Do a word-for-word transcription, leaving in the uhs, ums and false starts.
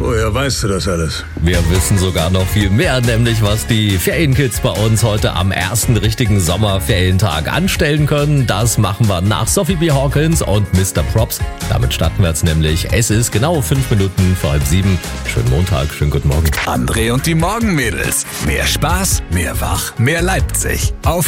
Woher weißt du das alles? Wir wissen sogar noch viel mehr, nämlich was die Ferienkids bei uns heute am ersten richtigen Sommerferientag anstellen können. Das machen wir nach Sophie B. Hawkins und Mister Props. Damit starten wir jetzt nämlich. Es ist genau fünf Minuten vor halb sieben. Schönen Montag, schönen guten Morgen. André und die Morgenmädels. Mehr Spaß, mehr Wach, mehr Leipzig. Auf